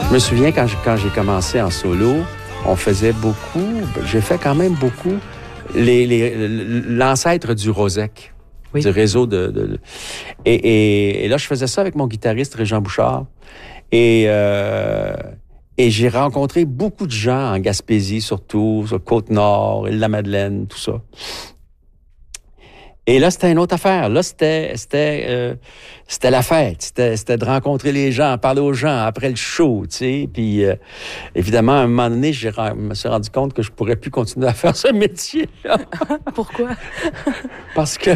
Je me souviens quand j'ai commencé en solo, on faisait beaucoup, j'ai fait quand même beaucoup l'ancêtre du Rosec, oui. Du réseau et là, je faisais ça avec mon guitariste Régent Bouchard. Et j'ai rencontré beaucoup de gens en Gaspésie, surtout, sur Côte-Nord, Île-de-la-Madeleine, tout ça. Et là, c'était une autre affaire. Là, c'était la fête. C'était de rencontrer les gens, parler aux gens après le show, tu sais. Puis, évidemment, à un moment donné, je me suis rendu compte que je pourrais plus continuer à faire ce métier-là. Pourquoi? Parce que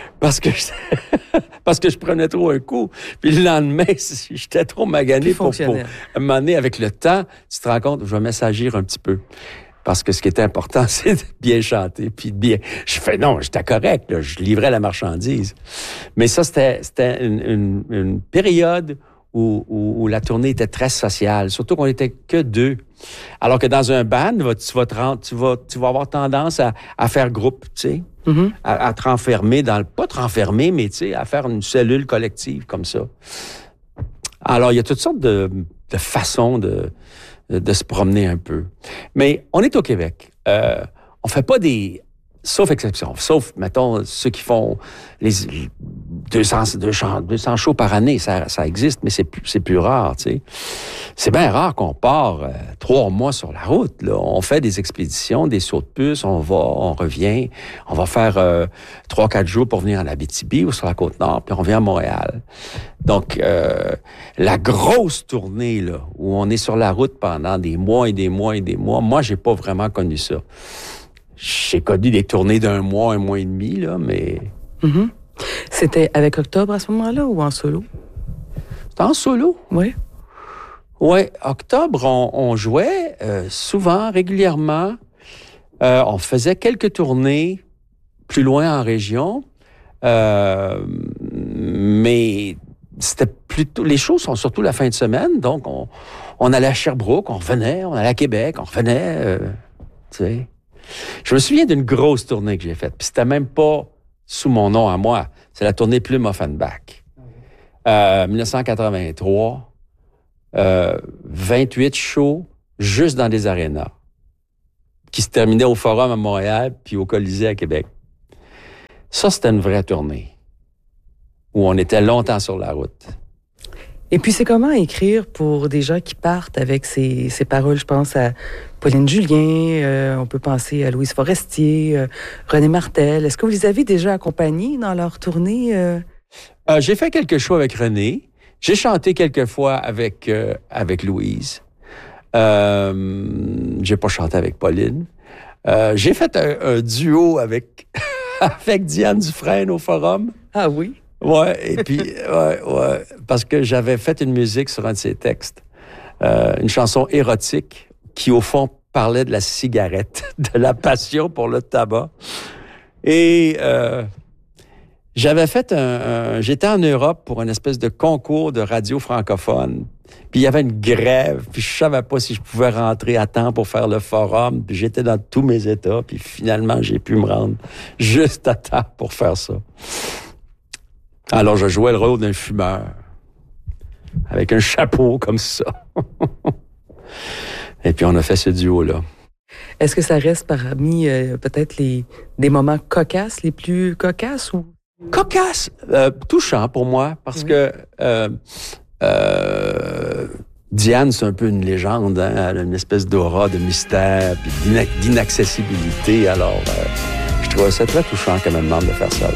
je prenais trop un coup. Puis le lendemain, j'étais trop magané pour à un moment donné, avec le temps, tu te rends compte, je vais m'assagir un petit peu. Parce que ce qui était important, c'est de bien chanter, puis de bien... j'étais correct, là, je livrais la marchandise. Mais ça, c'était une période où la tournée était très sociale, surtout qu'on était que deux. Alors que dans un band, tu vas avoir tendance à faire groupe, tu sais, à te renfermer pas te renfermer, mais tu sais, à faire une cellule collective comme ça. Alors, il y a toutes sortes de façons de se promener un peu. Mais on est au Québec. On fait pas sauf exception, sauf, mettons, ceux qui font les 200 shows par année, ça existe, mais c'est plus rare, tu sais. C'est bien rare qu'on part 3 mois sur la route, là. On fait des expéditions, des sauts de puce, on revient, on va faire 3-4 jours pour venir en Abitibi ou sur la Côte-Nord, puis on revient à Montréal. Donc, la grosse tournée, là, où on est sur la route pendant des mois et des mois et des mois, moi, j'ai pas vraiment connu ça. J'ai connu des tournées d'1 mois, 1 mois et demi, là, mais... Mm-hmm. C'était avec Octobre à ce moment-là ou en solo? C'était en solo. Oui. Oui, Octobre, on jouait souvent, régulièrement. On faisait quelques tournées plus loin en région, mais c'était plutôt... Les shows sont surtout la fin de semaine, donc on allait à Sherbrooke, on revenait, on allait à Québec, on revenait, tu sais... Je me souviens d'une grosse tournée que j'ai faite. Puis c'était même pas sous mon nom à moi. C'est la tournée Plume Offenbach. 1983. 28 shows juste dans des arénas. Qui se terminaient au Forum à Montréal puis au Colisée à Québec. Ça, c'était une vraie tournée. Où on était longtemps sur la route. Et puis, c'est comment écrire pour des gens qui partent avec ces paroles? Je pense à Pauline Julien, on peut penser à Louise Forestier, René Martel. Est-ce que vous les avez déjà accompagnés dans leur tournée? J'ai fait quelques shows avec René. J'ai chanté quelques fois avec Louise. J'ai pas chanté avec Pauline. J'ai fait un duo avec Diane Dufresne au Forum. Ah oui? Ouais, et puis, ouais, parce que j'avais fait une musique sur un de ses textes, une chanson érotique qui, au fond, parlait de la cigarette, de la passion pour le tabac. Et j'avais fait j'étais en Europe pour une espèce de concours de radio francophone. Puis il y avait une grève, puis je savais pas si je pouvais rentrer à temps pour faire le forum, puis j'étais dans tous mes états, puis finalement, j'ai pu me rendre juste à temps pour faire ça. Alors, je jouais le rôle d'un fumeur, avec un chapeau comme ça. Et puis, on a fait ce duo-là. Est-ce que ça reste parmi, peut-être, des moments cocasses, les plus cocasses? Ou... Cocasse! Touchant pour moi, parce que Diane, c'est un peu une légende, hein? Elle a une espèce d'aura de mystère, puis d'inaccessibilité. Alors, je trouvais ça très touchant qu'elle me demande de faire ça.